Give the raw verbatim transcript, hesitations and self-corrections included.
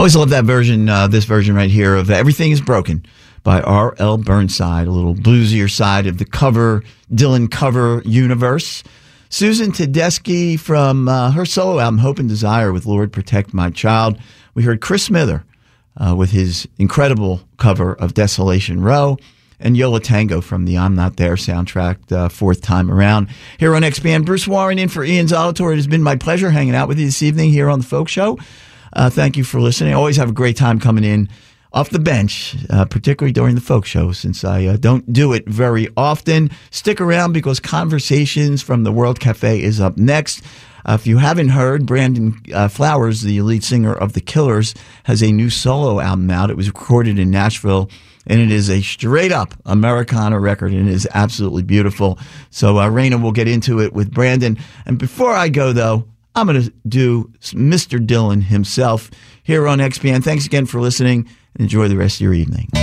Always love that version, uh, this version right here of Everything is Broken by R L Burnside, a little bluesier side of the cover, Dylan cover universe. Susan Tedeschi from uh, her solo album, Hope and Desire with Lord Protect My Child. We heard Chris Smither uh, with his incredible cover of Desolation Row, and Yo La Tengo from the I'm Not There soundtrack, uh, fourth time around. Here on X Band, Bruce Warren in for Ian Zolator. It has been my pleasure hanging out with you this evening here on The Folk Show. Uh, thank you for listening. I always have a great time coming in off the bench, uh, particularly during the Folk Show, since I uh, don't do it very often. Stick around because Conversations from the World Cafe is up next. Uh, if you haven't heard, Brandon uh, Flowers, the lead singer of The Killers, has a new solo album out. It was recorded in Nashville, and it is a straight-up Americana record, and it is absolutely beautiful. So, uh, Raina will get into it with Brandon. And before I go, though, I'm going to do Mister Dylan himself here on X B N. Thanks again for listening, and enjoy the rest of your evening.